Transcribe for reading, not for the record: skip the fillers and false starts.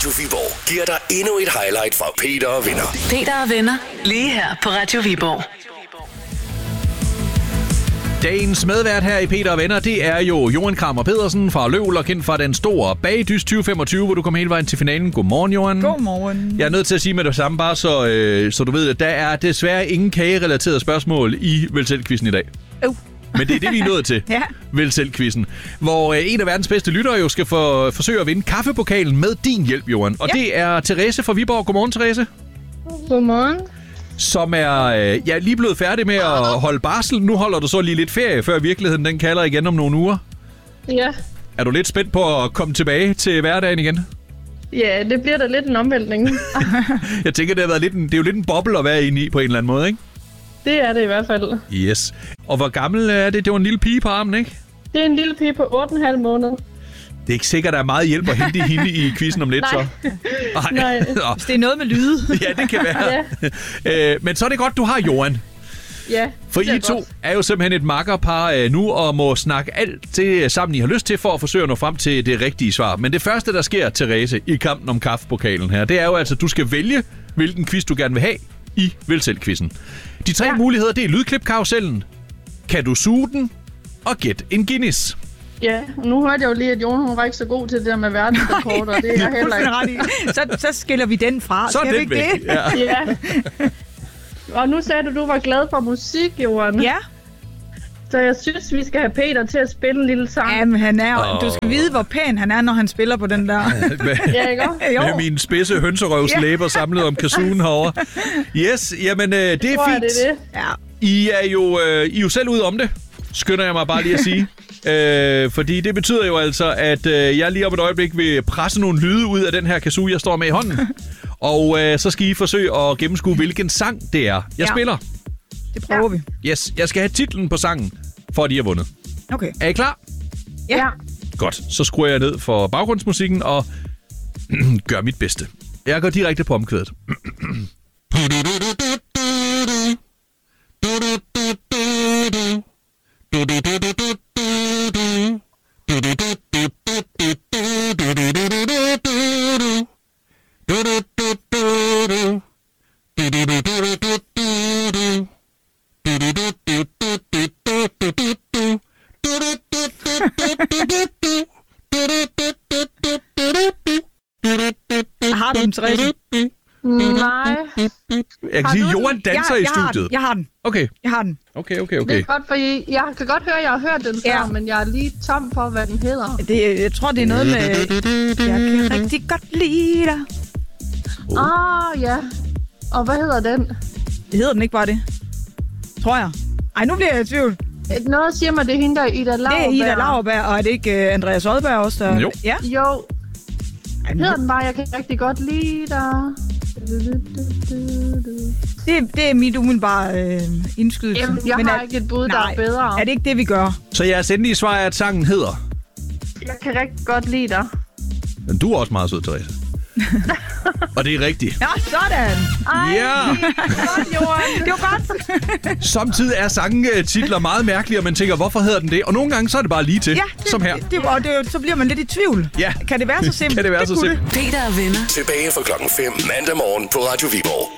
Radio Viborg giver dig endnu et highlight fra Peter og Venner. Peter og Venner, lige her på Radio Viborg. Dagens medvært her i Peter og Venner, det er jo Johan Kramer Pedersen fra Løvl, og kendt fra den store bagdyst 2025, hvor du kom hele vejen til finalen. Godmorgen, Johan. Godmorgen. Jeg er nødt til at sige med det samme, bare så du ved, at der er desværre ingen kagerelaterede spørgsmål i Vælg Selv-quizzen i dag. Men det er det, vi er nået til. Ja. Vælg Selv-quizzen. Hvor en af verdens bedste lyttere jo skal forsøge at vinde kaffepokalen med din hjælp, Johan. Og det er Therese fra Viborg. Godmorgen, Therese. Godmorgen. Som er lige blevet færdig med at holde barsel. Nu holder du så lige lidt ferie, før virkeligheden den kalder igen om nogle uger. Ja. Er du lidt spændt på at komme tilbage til hverdagen igen? Ja, det bliver da lidt en omvæltning. Jeg tænker, det er jo lidt en boble at være inde i på en eller anden måde, ikke? Det er det i hvert fald. Yes. Og hvor gammel er det? Det var en lille pige på armen, ikke? Det er en lille pige på 8,5 måneder. Det er ikke sikkert, der er meget hjælp at hente hende i quizzen om lidt, så. Nej. Hvis det er noget med lyde. Ja, det kan være. Ja. Men så er det godt, du har Johan. Ja. For I to er jo simpelthen et makkerpar nu, og må snakke alt det sammen, I har lyst til, for at forsøge at nå frem til det rigtige svar. Men det første, der sker, Therese, i kampen om kaffepokalen her, det er jo altså, at du skal vælge, hvilken quiz du gerne vil have i Vælg Selv-quizzen. De tre muligheder, det er lydklipkarusellen, kan du suge den, og gæt en Guinness. Ja, nu hørte jeg jo lige, at hun var ikke så god til det der med verdensrekord, og det er jeg heller ikke. Så skiller vi den fra. Så er den væk. Ja. Og nu sagde du var glad for musik, Johan. Ja. Så jeg synes, vi skal have Peter til at spille en lille sang. Jamen, han er du skal vide, hvor pæn han er, når han spiller på den der. Ja, ikke? Med mine spidse hønserøvslæber samlet om kazooen herovre. Yes, jamen det er fint. Det. Ja. I er jo selv ude om det, skynder jeg mig bare lige at sige. Fordi det betyder jo altså, at jeg lige om et øjeblik vil presse nogle lyde ud af den her kazoo, jeg står med i hånden. Og så skal I forsøge at gennemskue, hvilken sang det er, jeg spiller. Det prøver vi. Yes, jeg skal have titlen på sangen, for at I har vundet. Okay. Er I klar? Ja. Godt, så skruer jeg ned for baggrundsmusikken og gør mit bedste. Jeg går direkte på omkvædet. Har du den, Therese? Nej. Jeg kan sige, Johan danser i studiet. Jeg har den. Okay. Jeg har den. Okay. Det er godt, for jeg kan godt høre, at jeg har hørt den før, men jeg er lige tom for, hvad den hedder. Jeg tror, det er noget med... Jeg kan rigtig godt lide dig. Ja. Og hvad hedder den? Det hedder den ikke bare det. Tror jeg. Ej, nu bliver jeg i tvivl. Noget siger mig, det er hende der, Ida Lauerberg. Det er Ida Lauerberg, og er det ikke Andreas Odberg også? Der... Jo. Ja. Jo. Hedder den bare, jeg kan rigtig godt lide dig. Det er mit umiddelbare indskydelse. Jamen, jeg har ikke et bud, der er bedre. Er det ikke det, vi gør? Så jeres endelige svar er, at sangen hedder? Jeg kan rigtig godt lide dig. Men du er også meget sød, Therese. Og det er rigtigt. Ja, sådan. Ja. Godt, Johan. Det var godt. Samtidig er sangetitler meget mærkelige, og man tænker, hvorfor hedder den det? Og nogle gange så er det bare lige til, som her. Så bliver man lidt i tvivl. Ja. Kan det være så simpelt? Kan det være så simpelt? Peter og Venner. Tilbage fra klokken 5 mandag morgen på Radio Viborg.